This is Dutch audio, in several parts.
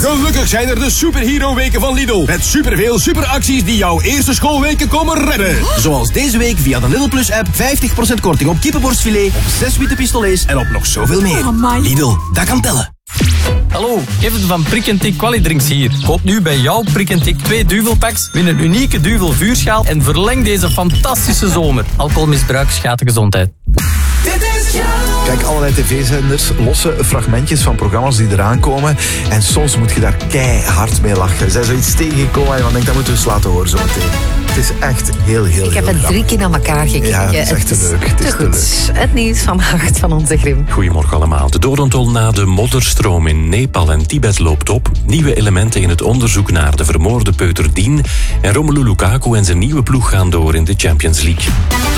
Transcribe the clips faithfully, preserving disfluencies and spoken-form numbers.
Gelukkig zijn er de superhero-weken van Lidl. Met superveel superacties die jouw eerste schoolweken komen redden. Zoals deze week via de Lidl Plus app vijftig procent korting op kippenborstfilet, op zes witte pistolets en op nog zoveel meer. Oh, Lidl, dat kan tellen. Hallo, Kevin van Prik en Tik Qualidrinks hier. Koop nu bij jouw Prik en Tik twee duvelpacks, win een unieke duvel vuurschaal en verleng deze fantastische zomer. Alcoholmisbruik schaadt de gezondheid. Kijk, allerlei tv-zenders lossen fragmentjes van programma's die eraan komen. En soms moet je daar keihard mee lachen. Er zijn zoiets tegengekomen en je denkt, dat moeten we eens laten horen zo meteen. Het is echt heel, heel, Ik heb heel het drie keer naar elkaar gekeken. Ja, het is echt te leuk. Het is te te goed. Het nieuws van Hart van onze Grim. Goedemorgen allemaal. De dodentol na de modderstroom in Nepal en Tibet loopt op. Nieuwe elementen in het onderzoek naar de vermoorde peuter Dien. En Romelu Lukaku en zijn nieuwe ploeg gaan door in de Champions League.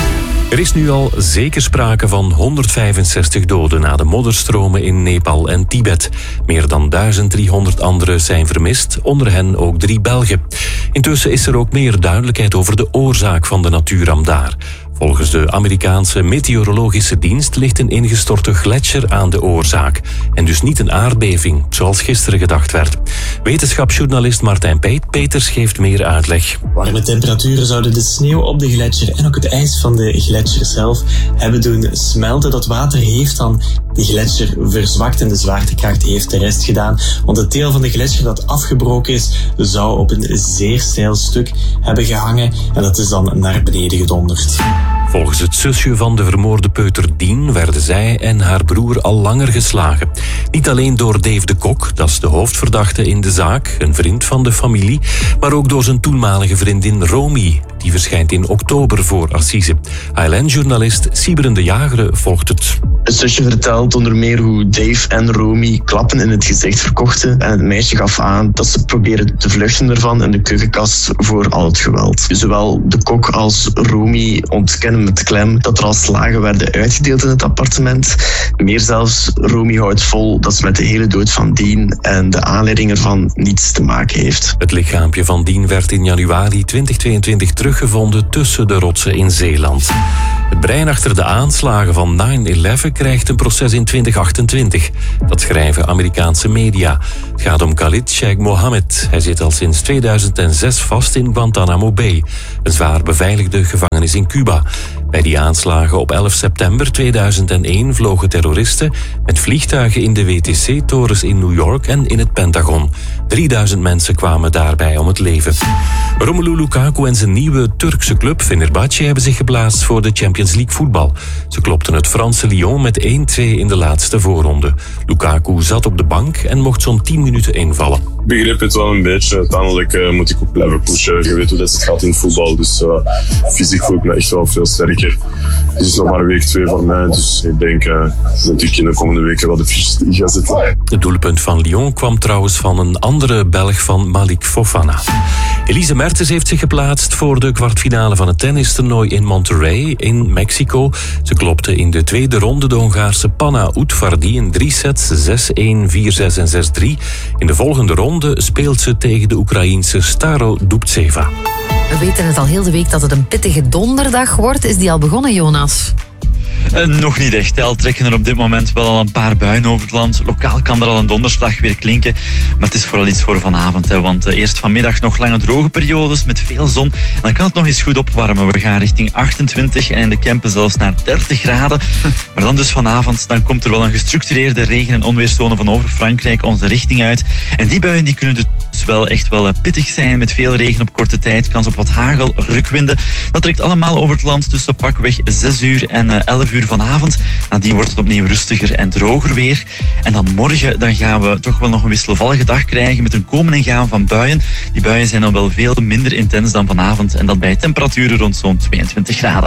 Er is nu al zeker sprake van honderdvijfenzestig doden na de modderstromen in Nepal en Tibet. Meer dan duizend driehonderd anderen zijn vermist, onder hen ook drie Belgen. Intussen is er ook meer duidelijkheid over de oorzaak van de natuurramp daar. Volgens de Amerikaanse meteorologische dienst ligt een ingestorte gletsjer aan de oorzaak. En dus niet een aardbeving, zoals gisteren gedacht werd. Wetenschapsjournalist Martijn Peters geeft meer uitleg. Warme temperaturen zouden de sneeuw op de gletsjer en ook het ijs van de gletsjer zelf hebben doen smelten. Dat water heeft dan de gletsjer verzwakt en de zwaartekracht heeft de rest gedaan. Want het deel van de gletsjer dat afgebroken is, zou op een zeer steil stuk hebben gehangen. En dat is dan naar beneden gedonderd. Volgens het zusje van de vermoorde peuter Dien werden zij en haar broer al langer geslagen. Niet alleen door Dave de Kok, dat is de hoofdverdachte in de zaak, een vriend van de familie, maar ook door zijn toenmalige vriendin Romy. Die verschijnt in oktober voor Assise. H L N-journalist Siebrende Jageren volgt het. Het zusje vertelt onder meer hoe Dave en Romy klappen in het gezicht verkochten. En het meisje gaf aan dat ze probeerden te vluchten ervan in de keukenkast voor al het geweld. Zowel de Kok als Romy ontkennen met klem dat er al slagen werden uitgedeeld in het appartement. Meer zelfs, Romy houdt vol dat ze met de hele dood van Dien en de aanleiding ervan niets te maken heeft. Het lichaampje van Dien werd in januari twintig tweeëntwintig teruggevonden tussen de rotsen in Zeeland. Het brein achter de aanslagen van nine eleven krijgt een proces in twintig achtentwintig. Dat schrijven Amerikaanse media. Het gaat om Khalid Sheikh Mohammed. Hij zit al sinds tweeduizend zes vast in Guantanamo Bay, een zwaar beveiligde gevangenis in Cuba. Bij die aanslagen op elf september tweeduizend één vlogen terroristen met vliegtuigen in de W T C-torens in New York en in het Pentagon. drieduizend mensen kwamen daarbij om het leven. Romelu Lukaku en zijn nieuwe Turkse club Fenerbahçe hebben zich geplaatst voor de Champions League voetbal. Ze klopten het Franse Lyon met één twee in de laatste voorronde. Lukaku zat op de bank en mocht zo'n tien minuten invallen. Ik begreep het wel een beetje. Uiteindelijk uh, moet ik ook blijven pushen. Je weet hoe dat het gaat in het voetbal. Dus uh, fysiek voel ik me echt wel veel sterker. Het is nog maar week twee voor mij. Dus ik denk uh, dat ik in de komende weken wel de fiches in ga zetten. Het doelpunt van Lyon kwam trouwens van een andere Belg, van Malik Fofana. Elise Mertens heeft zich geplaatst voor de kwartfinale van het tennistoernooi in Monterrey in Mexico. Ze klopte in de tweede ronde de Hongaarse Panna Udvardi in drie sets, zes een, vier zes en zes drie. In de volgende ronde speelt ze tegen de Oekraïense Staro Dubtseva. We weten het al heel de week dat het een pittige donderdag wordt. Is die al begonnen, Jonas? Uh, nog niet echt. Al trekken er op dit moment wel al een paar buien over het land. Lokaal kan er al een donderslag weer klinken. Maar het is vooral iets voor vanavond. Hè, want uh, eerst vanmiddag nog lange droge periodes met veel zon. En dan kan het nog eens goed opwarmen. We gaan richting achtentwintig en in de Kempen zelfs naar dertig graden. Maar dan dus vanavond dan komt er wel een gestructureerde regen- en onweerszone van over Frankrijk onze richting uit. En die buien die kunnen dus wel echt wel pittig zijn met veel regen op korte tijd. Kans op wat hagel, rukwinden. Dat trekt allemaal over het land tussen pakweg zes uur en uh, elf uur vanavond. Nadien wordt het opnieuw rustiger en droger weer. En dan morgen dan gaan we toch wel nog een wisselvallige dag krijgen met een komen en gaan van buien. Die buien zijn dan wel veel minder intens dan vanavond. En dat bij temperaturen rond zo'n tweeëntwintig graden.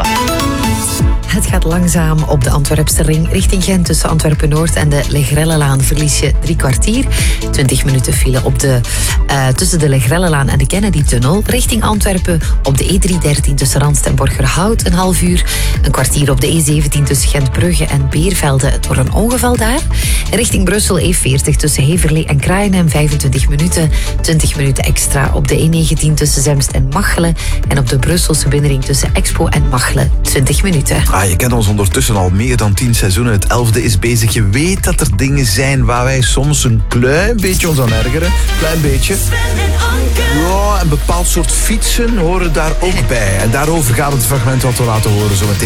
Het gaat langzaam op de Antwerpse ring richting Gent. Tussen Antwerpen-Noord en de Legrellelaan verlies je drie kwartier. twintig minuten file op de, uh, tussen de Legrellelaan en de Kennedy-tunnel. Richting Antwerpen op de E driehonderddertien tussen Randst en Borgerhout een half uur. Een kwartier op de E zeventien tussen Gent-Brugge en Beervelde door een ongeval daar. En richting Brussel E veertig tussen Heverlee en Kraaienhem vijfentwintig minuten. twintig minuten extra op de E negentien tussen Zemst en Machelen. En op de Brusselse binnenring tussen Expo en Machelen twintig minuten. Ah je kent ons ondertussen al meer dan tien seizoenen. Het elfde is bezig. Je weet dat er dingen zijn waar wij soms een klein beetje ons aan ergeren. Klein beetje. Ja, een bepaald soort fietsen horen daar ook bij. En daarover gaat het fragment wat we laten horen zo meteen.